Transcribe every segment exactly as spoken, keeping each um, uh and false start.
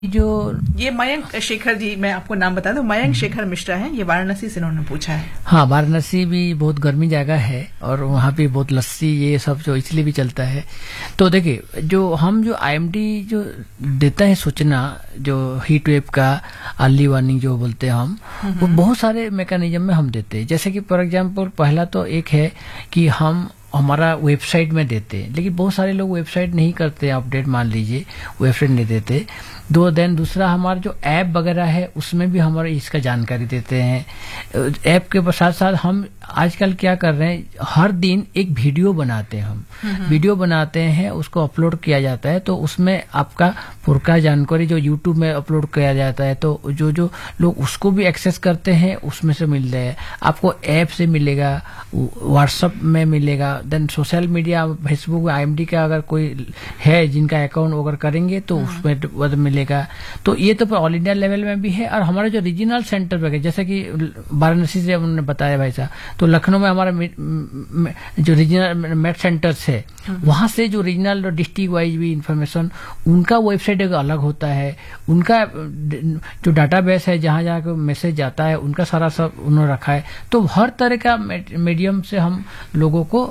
जो ये मयंक शेखर जी, मैं आपको नाम बता दूं, मयंक शेखर मिश्रा हैं, ये वाराणसी से इन्होंने पूछा है। हाँ, वाराणसी भी बहुत गर्मी जगह है और वहाँ पे बहुत लस्सी ये सब जो इसलिए भी चलता है। तो देखिए, जो हम जो आईएमडी जो देता है सूचना, जो हीट वेव का अर्ली वार्निंग जो बोलते हैं हम, वो बहुत सारे मैकेनिज्म में हम देते हैं। जैसे कि फॉर एग्जाम्पल पहला तो एक है कि हम हमारा वेबसाइट में देते हैं, लेकिन बहुत सारे लोग वेबसाइट नहीं करते अपडेट, मान लीजिए वेबसाइट नहीं देते। दो देन दूसरा हमारा जो ऐप वगैरह है उसमें भी हमारे इसका जानकारी देते हैं। ऐप के साथ साथ हम आजकल क्या कर रहे हैं, हर दिन एक वीडियो बनाते हैं, हम वीडियो बनाते हैं, उसको अपलोड किया जाता है। तो उसमें आपका पूरा जानकारी जो यूट्यूब में अपलोड किया जाता है, तो जो जो लोग उसको भी एक्सेस करते हैं उसमें से मिल रहे हैं। आपको ऐप से मिलेगा, व्हाट्सएप में मिलेगा, then social media Facebook IMD का अगर कोई है जिनका अकाउंट अगर करेंगे तो उसमें मिलेगा। तो ये तो ऑल इंडिया लेवल में भी है। और हमारे जो रीजनल सेंटर पे, जैसे कि वाराणसी से उन्होंने बताया भाई साहब, तो लखनऊ में हमारा जो रीजनल मेट सेंटर्स है, वहां से जो रीजनल डिस्ट्रिक्ट वाइज भी इंफॉर्मेशन, उनका वेबसाइट एक अलग होता है, उनका जो डाटाबेस है जहां जहां मैसेज जाता है उनका सारा सब उन्होंने रखा है। तो हर तरह का मीडियम से हम लोगों को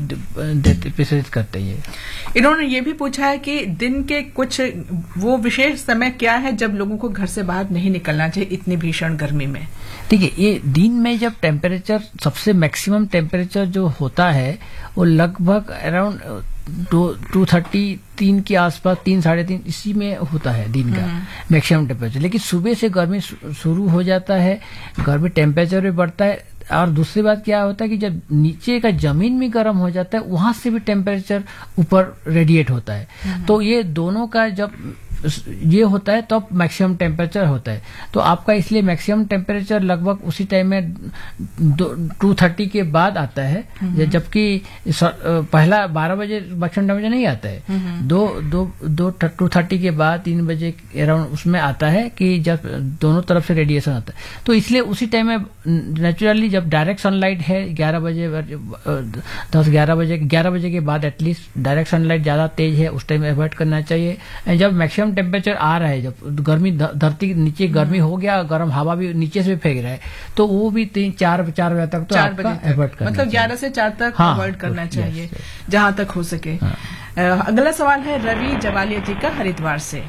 प्रेषित करते हैं। इन्होंने ये भी पूछा है कि दिन के कुछ वो विशेष समय क्या है जब लोगों को घर से बाहर नहीं निकलना चाहिए इतनी भीषण गर्मी में। देखिए, ये दिन में जब टेम्परेचर सबसे मैक्सिमम टेम्परेचर जो होता है वो लगभग अराउंड टू थर्टी तीन के आसपास, तीन साढ़े तीन इसी में होता है दिन का मैक्सिमम टेम्परेचर। लेकिन सुबह से गर्मी शुरू हो जाता है, गर्मी टेम्परेचर भी बढ़ता है। और दूसरी बात क्या होता है कि जब नीचे का जमीन भी गर्म हो जाता है, वहां से भी टेम्परेचर ऊपर रेडिएट होता है। तो ये दोनों का जब ये होता है तब तो मैक्सिमम टेम्परेचर होता है। तो आपका इसलिए मैक्सिमम टेम्परेचर लगभग उसी टाइम में टू थर्टी के बाद आता है, जबकि पहला बारह बजे मैक्सिमम टेम्परेचर नहीं आता है। दो दो दो टू थर्टी के बाद तीन बजे अराउंड उसमें आता है कि जब दोनों तरफ से रेडिएशन आता है। तो इसलिए उसी टाइम में नेचुरली जब डायरेक्ट सनलाइट है ग्यारह बजे दस ग्यारह बजे ग्यारह बजे के बाद एटलीस्ट डायरेक्ट सनलाइट ज्यादा तेज है, उस टाइम अवॉइड करना चाहिए। जब मैक्सिमम टेम्परेचर आ रहा है, जब गर्मी धरती नीचे गर्मी हो गया, गर्म हवा भी नीचे से फेंक रहा है, तो वो भी तीन चार चार बजे तक तो आपका अवॉइड करना, मतलब ग्यारह से चार तक अवॉइड करना चाहिए जहां तक हो सके। अगला सवाल है रवि जवालिया जी का हरिद्वार से।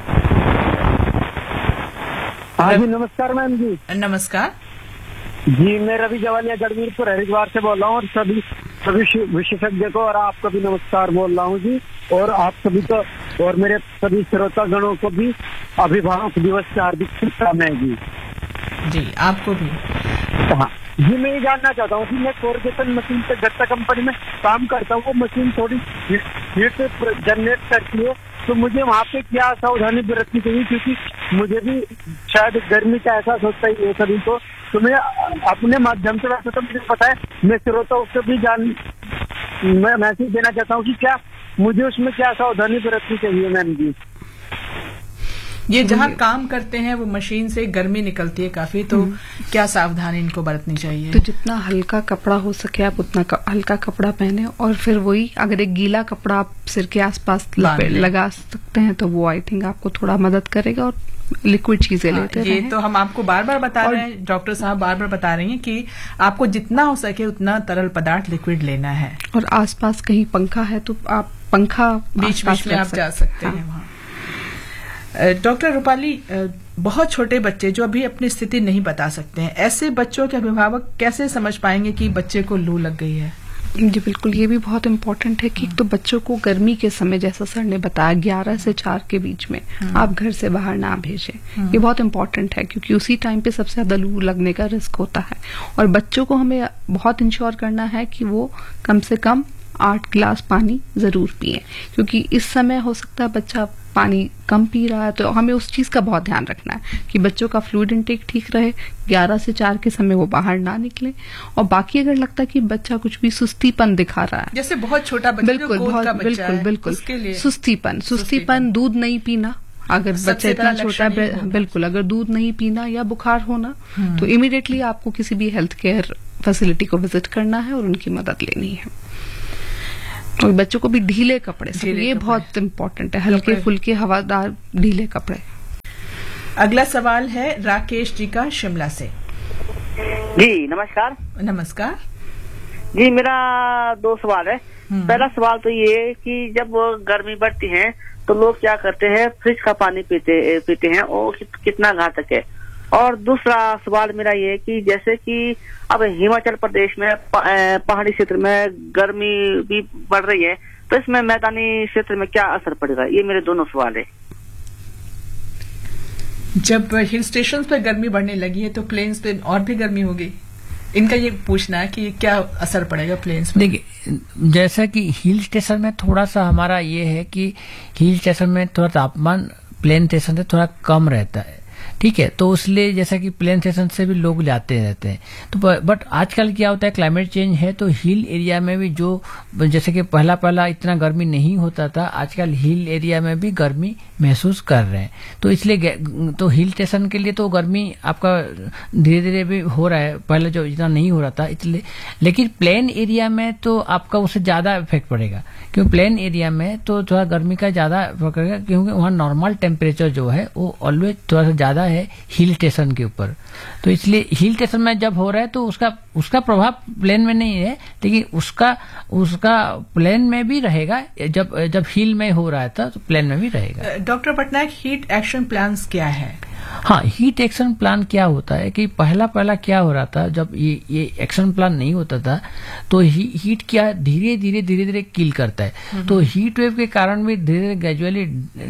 हाँ जी, नमस्कार मैम जी। नमस्कार जी, मैं रवि जवालिया गढ़वीरपुर हरिद्वार से बोल रहा हूँ और सभी सभी विशेषज्ञ को और आपको भी नमस्कार बोल रहा हूँ जी। और आप सभी को और मेरे सभी श्रोता गणों को भी अभिभावक दिवस की हार्दिक शुभकामनाएं जी। जी, आपको भी। हाँ जी, मैं ये जानना चाहता हूँ कि मैं कोरगेशन मशीन पे गत्ता कंपनी में काम करता हूँ, वो मशीन थोड़ी हीट जनरेट करती है, तो मुझे वहाँ पे क्या सावधानी बरतनी चाहिए, क्योंकि मुझे भी शायद गर्मी का एहसास होता ही है सभी को। तो मैं अपने माध्यम से, वैसे तो मुझे पता है, मैं श्रोताओं से भी जान मैं मैसेज देना चाहता हूँ कि क्या मुझे उसमें क्या सावधानी बरतनी चाहिए मैम जी। ये जहाँ काम करते हैं वो मशीन से गर्मी निकलती है काफी, तो क्या सावधानी इनको बरतनी चाहिए? तो जितना हल्का कपड़ा हो सके आप उतना हल्का कपड़ा पहने, और फिर वही अगर एक गीला कपड़ा आप सिर के आसपास लगा सकते हैं तो वो आई थिंक आपको थोड़ा मदद करेगा। और लिक्विड चीजें लेते हैं। ये तो हम आपको बार बार बता रहे हैं, डॉक्टर साहब बार बार बता रही हैं कि आपको जितना हो सके उतना तरल पदार्थ लिक्विड लेना है। और आसपास कहीं पंखा है तो आप पंखा बीच बीच में आप जा सकते हैं वहाँ। डॉक्टर रूपाली, बहुत छोटे बच्चे जो अभी अपनी स्थिति नहीं बता सकते हैं, ऐसे बच्चों के अभिभावक कैसे समझ पाएंगे कि बच्चे को लू लग गई है? जी बिल्कुल, ये भी बहुत इम्पोर्टेंट है कि तो बच्चों को गर्मी के समय, जैसा सर ने बताया, ग्यारह से चार के बीच में आप घर से बाहर ना भेजें। ये बहुत इम्पोर्टेंट है क्योंकि उसी टाइम पे सबसे ज्यादा लू लगने का रिस्क होता है। और बच्चों को हमें बहुत इंश्योर करना है कि वो कम से कम आठ गिलास पानी जरूर पिए, क्योंकि इस समय हो सकता है बच्चा पानी कम पी रहा है। तो हमें उस चीज का बहुत ध्यान रखना है कि बच्चों का फ्लूइड इनटेक ठीक रहे, ग्यारह से चार के समय वो बाहर ना निकले। और बाकी अगर लगता है कि बच्चा कुछ भी सुस्तीपन दिखा रहा है, जैसे बहुत छोटा बच्चा, बिल्कुल बहुत बिल्कुल बिल्कुल सुस्तीपन सुस्तीपन दूध नहीं पीना, अगर बच्चा इतना छोटा है, बिल्कुल अगर दूध नहीं पीना या बुखार होना, तो इमीडिएटली आपको किसी भी हेल्थ केयर फैसिलिटी को विजिट करना है और उनकी मदद लेनी है। और बच्चों को भी ढीले कपड़े, ये बहुत इम्पोर्टेंट है, हल्के फुल्के हवादार ढीले कपड़े। अगला सवाल है राकेश जी का शिमला से। जी नमस्कार। नमस्कार जी, मेरा दो सवाल है। पहला सवाल तो ये है कि जब गर्मी बढ़ती है तो लोग क्या करते हैं, फ्रिज का पानी पीते पीते हैं और कितना घातक है। और दूसरा सवाल मेरा ये है कि जैसे कि अब हिमाचल प्रदेश में पहाड़ी क्षेत्र में गर्मी भी बढ़ रही है, तो इसमें मैदानी क्षेत्र में क्या असर पड़ेगा? ये मेरे दोनों सवाल है। जब हिल स्टेशन पर गर्मी बढ़ने लगी है तो प्लेन्स पे और भी गर्मी होगी, इनका ये पूछना है कि क्या असर पड़ेगा प्लेन्स में। देखिए, जैसा कि हिल स्टेशन में थोड़ा सा हमारा ये है कि हिल स्टेशन में थोड़ा तापमान प्लेन स्टेशन से थोड़ा कम रहता है, ठीक है। तो इसलिए जैसा कि प्लेन स्टेशन से भी लोग जाते रहते हैं, तो बट आजकल क्या होता है, क्लाइमेट चेंज है तो हिल एरिया में भी जो जैसे कि पहला पहला इतना गर्मी नहीं होता था, आजकल हिल एरिया में भी गर्मी महसूस कर रहे हैं। तो इसलिए तो हिल स्टेशन के लिए तो गर्मी आपका धीरे धीरे भी हो रहा है, पहले जो इतना नहीं हो रहा था इसलिए। लेकिन प्लेन एरिया में तो आपका उससे ज्यादा इफेक्ट पड़ेगा, क्योंकि प्लेन एरिया में तो थोड़ा गर्मी का ज्यादा इफेक्ट पड़ेगा, क्योंकि वहाँ नॉर्मल टेम्परेचर जो है वो ऑलवेज थोड़ा सा ज्यादा है हिल स्टेशन के ऊपर। तो इसलिए हिल स्टेशन में जब हो रहा है तो उसका उसका प्रभाव प्लेन में नहीं है, लेकिन उसका उसका प्लेन में भी रहेगा। जब जब हिल में हो रहा था तो प्लेन में भी रहेगा। Doctor Patnaik, heat action plans क्या है? हाँ, हीट एक्शन प्लान क्या होता है कि पहला पहला क्या हो रहा था, जब ये ये एक्शन प्लान नहीं होता था तो ही, हीट क्या धीरे धीरे धीरे धीरे किल करता है। तो हीट वेव के कारण भी धीरे धीरे ग्रेजुअली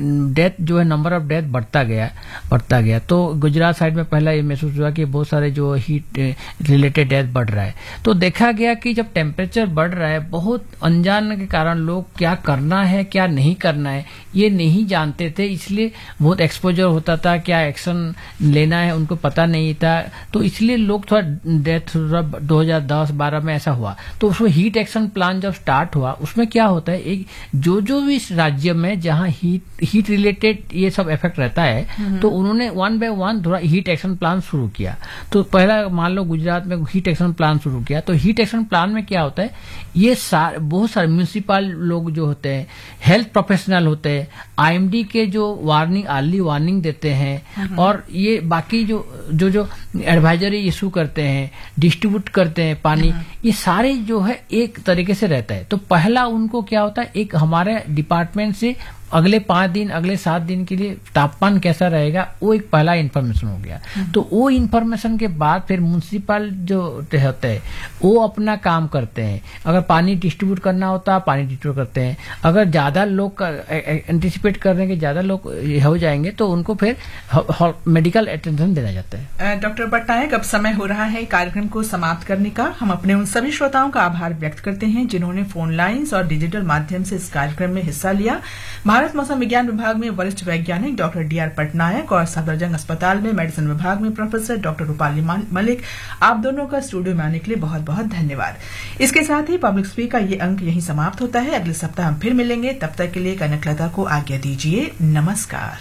डेथ जो है, नंबर ऑफ डेथ बढ़ता गया बढ़ता गया। तो गुजरात साइड में पहला ये महसूस हुआ कि बहुत सारे जो हीट रिलेटेड डेथ बढ़ रहा है। तो देखा गया कि जब टेम्परेचर बढ़ रहा है, बहुत अनजान के कारण लोग क्या करना है क्या नहीं करना है ये नहीं जानते थे, इसलिए बहुत एक्सपोजर होता था, क्या एक्शन लेना है उनको पता नहीं था। तो इसलिए लोग थोड़ा डेथ दो हज़ार दस बारह में ऐसा हुआ। तो उसमें हीट एक्शन प्लान जब स्टार्ट हुआ, उसमें क्या होता है, एक जो जो भी राज्य में जहां हीट हीट रिलेटेड ये सब इफेक्ट रहता है, तो उन्होंने वन बाय वन थोड़ा हीट एक्शन प्लान शुरू किया। तो पहला मान लो गुजरात में हीट एक्शन प्लान शुरू किया। तो हीट एक्शन प्लान में क्या होता है, ये सारे बहुत सारे म्यूनिसिपल लोग जो होते हैं, हेल्थ प्रोफेशनल होते हैं, आईएमडी के जो वार्निंग अर्ली वार्निंग देते हैं, और ये बाकी जो जो जो एडवाइजरी इशू करते हैं, डिस्ट्रीब्यूट करते हैं पानी, ये सारे जो है एक तरीके से रहता है। तो पहला उनको क्या होता है, एक हमारे डिपार्टमेंट से अगले पांच दिन अगले सात दिन के लिए तापमान कैसा रहेगा, वो एक पहला इन्फॉर्मेशन हो गया। तो वो इन्फॉर्मेशन के बाद फिर म्यूनिसिपल जो होते हैं वो अपना काम करते हैं। अगर पानी डिस्ट्रीब्यूट करना होता है पानी डिस्ट्रीब्यूट करते हैं। अगर ज्यादा लोग एंटिसिपेट कर रहे हैं कि ज्यादा लोग हो जाएंगे तो उनको फिर मेडिकल अटेंशन देना जाता है। डॉक्टर पटनायक, अब समय हो रहा है कार्यक्रम को समाप्त करने का। हम अपने उन सभी श्रोताओं का आभार व्यक्त करते हैं जिन्होंने फोन लाइन्स और डिजिटल माध्यम से इस कार्यक्रम में हिस्सा लिया। भारत मौसम विज्ञान विभाग में वरिष्ठ वैज्ञानिक डॉक्टर डी आर पटनायक और सफदरजंग अस्पताल में मेडिसिन विभाग में प्रोफेसर डॉक्टर रूपाली मलिक, आप दोनों का स्टूडियो में आने के लिए बहुत बहुत धन्यवाद। इसके साथ ही पब्लिक स्पीक का ये अंक यहीं समाप्त होता है। अगले सप्ताह हम फिर मिलेंगे, तब तक के लिए कनकलता को आज्ञा दीजिए। नमस्कार।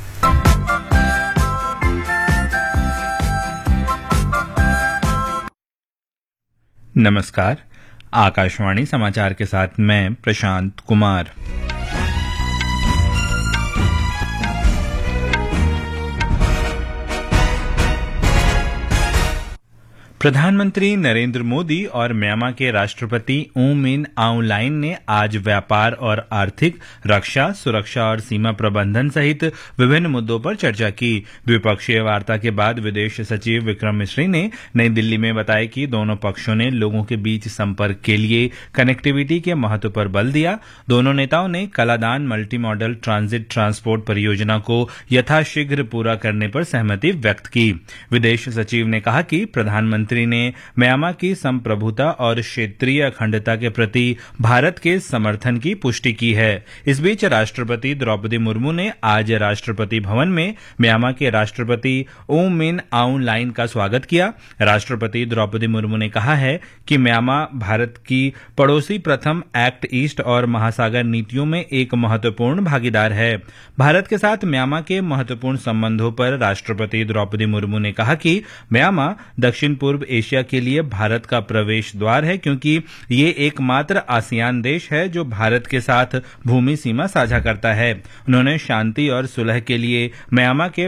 नमस्कार, आकाशवाणी समाचार के साथ मैं प्रशांत कुमार। प्रधानमंत्री नरेंद्र मोदी और म्यांमार के राष्ट्रपति ऊ मिन आउं लाइन ने आज व्यापार और आर्थिक, रक्षा, सुरक्षा और सीमा प्रबंधन सहित विभिन्न मुद्दों पर चर्चा की। द्विपक्षीय वार्ता के बाद विदेश सचिव विक्रम मिश्री ने नई दिल्ली में बताया कि दोनों पक्षों ने लोगों के बीच संपर्क के लिए कनेक्टिविटी के महत्व पर बल दिया। दोनों नेताओं ने Kaladan multi modal transit transport परियोजना को यथाशीघ्र पूरा करने पर सहमति व्यक्त की। विदेश सचिव ने कहा कि प्रधानमंत्री मंत्री ने म्यांमार की संप्रभुता और क्षेत्रीय अखंडता के प्रति भारत के समर्थन की पुष्टि की है। इस बीच राष्ट्रपति द्रौपदी मुर्मू ने आज राष्ट्रपति भवन में म्यांमार के राष्ट्रपति ऊ मिन आउं लाइन का स्वागत किया। राष्ट्रपति द्रौपदी मुर्मू ने कहा है कि म्यांमार भारत की पड़ोसी प्रथम एक्ट ईस्ट और महासागर नीतियों में एक महत्वपूर्ण भागीदार है। भारत के साथ म्यांमार के महत्वपूर्ण संबंधों पर राष्ट्रपति द्रौपदी मुर्मू ने कहा कि म्यांमार दक्षिण पूर्व एशिया के लिए भारत का प्रवेश द्वार है, क्योंकि ये एकमात्र आसियान देश है जो भारत के साथ भूमि सीमा साझा करता है। उन्होंने शांति और सुलह के लिए म्यांमार के